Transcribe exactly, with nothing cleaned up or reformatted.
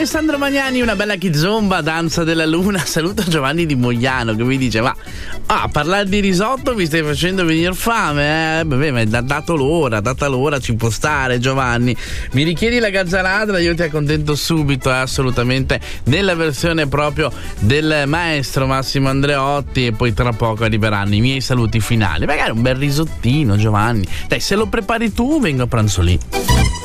Alessandro Magnani, una bella kizomba, danza della luna. Saluto Giovanni di Mogliano che mi dice: ma ah, parlare di risotto mi stai facendo venire fame, eh? Beh, ma è dato l'ora, data l'ora ci può stare. Giovanni, mi richiedi la gazzaladra, io ti accontento subito, eh, assolutamente, nella versione proprio del maestro Massimo Andreotti, e poi tra poco arriveranno i miei saluti finali. Magari un bel risottino, Giovanni, dai, se lo prepari tu vengo a pranzo lì.